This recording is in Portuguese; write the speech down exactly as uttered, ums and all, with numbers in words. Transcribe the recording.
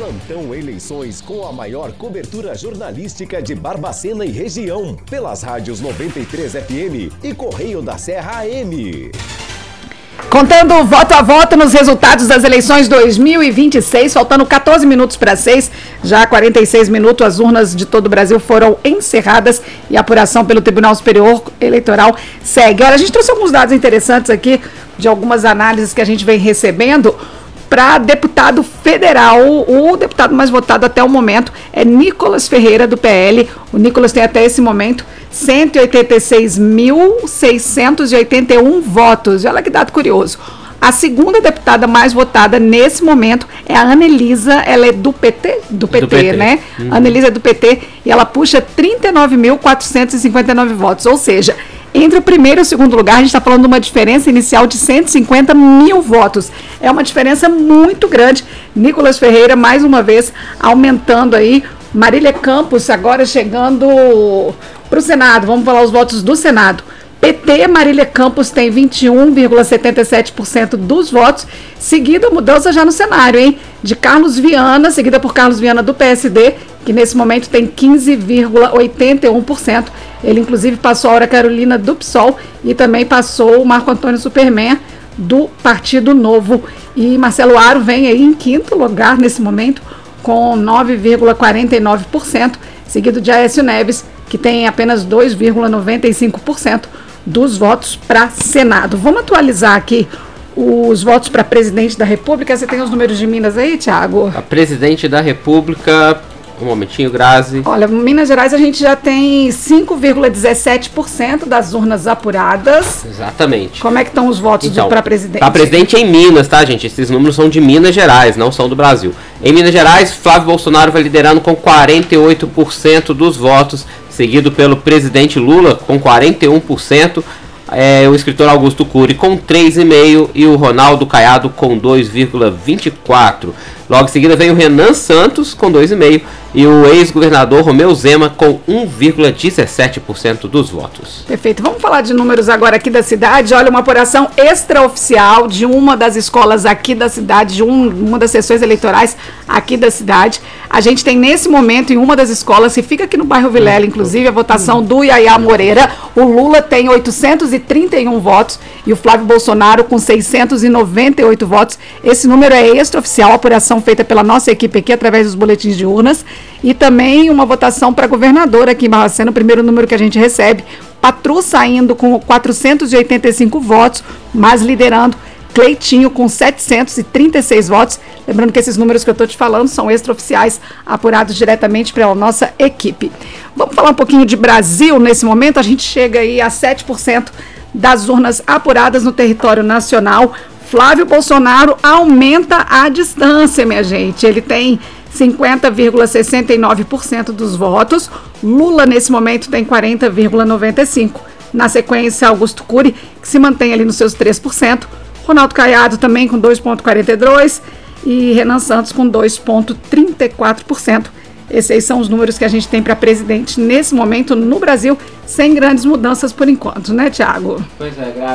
Plantão Eleições com a maior cobertura jornalística de Barbacena e região, pelas rádios noventa e três F M e Correio da Serra A M. Contando voto a voto nos resultados das eleições dois mil e vinte e seis, faltando quatorze minutos para seis, já há quarenta e seis minutos, as urnas de todo o Brasil foram encerradas e a apuração pelo Tribunal Superior Eleitoral segue. Olha, a gente trouxe alguns dados interessantes aqui de algumas análises que a gente vem recebendo. Para deputado federal, o deputado mais votado até o momento é Nicolas Ferreira, do P L. O Nicolas tem até esse momento cento e oitenta e seis mil, seiscentos e oitenta e um votos. Olha que dado curioso. A segunda deputada mais votada nesse momento é a Anelisa, ela é do P T, do P T, do P T. Né? Uhum. A Anelisa é do P T e ela puxa trinta e nove mil, quatrocentos e cinquenta e nove votos, ou seja, entre o primeiro e o segundo lugar, a gente está falando de uma diferença inicial de cento e cinquenta mil votos. É uma diferença muito grande. Nicolas Ferreira, mais uma vez, aumentando aí. Marília Campos, agora chegando para o Senado. Vamos falar os votos do Senado. P T, Marília Campos tem vinte e um vírgula setenta e sete por cento dos votos. Seguida, mudança já no cenário, hein? De Carlos Viana, seguida por Carlos Viana do P S D, que nesse momento tem quinze vírgula oitenta e um por cento. Ele, inclusive, passou a Aura Carolina do P SOL e também passou o Marco Antônio Superman do Partido Novo. E Marcelo Aro vem aí em quinto lugar nesse momento, com nove vírgula quarenta e nove por cento, seguido de Aécio Neves, que tem apenas dois vírgula noventa e cinco por cento dos votos para Senado. Vamos atualizar aqui os votos para presidente da República. Você tem os números de Minas aí, Thiago? A presidente da República... Um momentinho, Grazi. Olha, em Minas Gerais a gente já tem cinco vírgula dezessete por cento das urnas apuradas. Exatamente. Como é que estão os votos então, para presidente? Para presidente em Minas, tá, gente? Esses números são de Minas Gerais, não são do Brasil. Em Minas Gerais, Flávio Bolsonaro vai liderando com quarenta e oito por cento dos votos, seguido pelo presidente Lula com quarenta e um por cento. É, o escritor Augusto Cury com três vírgula cinco por cento e o Ronaldo Caiado com dois vírgula vinte e quatro por cento. Logo em seguida vem o Renan Santos com dois vírgula cinco por cento e o ex-governador Romeu Zema com um vírgula dezessete por cento dos votos. Perfeito. Vamos falar de números agora aqui da cidade. Olha, uma apuração extraoficial de uma das escolas aqui da cidade, de um, uma das sessões eleitorais aqui da cidade. A gente tem nesse momento em uma das escolas, que fica aqui no bairro Vilela, inclusive, a votação do Yaya Moreira. O Lula tem oitocentos e trinta e um votos e o Flávio Bolsonaro com seiscentos e noventa e oito votos. Esse número é extraoficial, a apuração feita pela nossa equipe aqui através dos boletins de urnas, e também uma votação para governador aqui em Barbacena, o primeiro número que a gente recebe. Patru saindo com quatrocentos e oitenta e cinco votos, mas liderando Cleitinho com setecentos e trinta e seis votos. Lembrando que esses números que eu estou te falando são extraoficiais, apurados diretamente pela nossa equipe. Vamos falar um pouquinho de Brasil nesse momento. A gente chega aí a sete por cento das urnas apuradas no território nacional. Flávio Bolsonaro aumenta a distância, minha gente. Ele tem cinquenta vírgula sessenta e nove por cento dos votos. Lula, nesse momento, tem quarenta vírgula noventa e cinco por cento. Na sequência, Augusto Cury, que se mantém ali nos seus três por cento. Ronaldo Caiado também com dois vírgula quarenta e dois por cento. E Renan Santos com dois vírgula trinta e quatro por cento. Esses são os números que a gente tem para presidente nesse momento no Brasil, sem grandes mudanças por enquanto, né, Thiago? Pois é,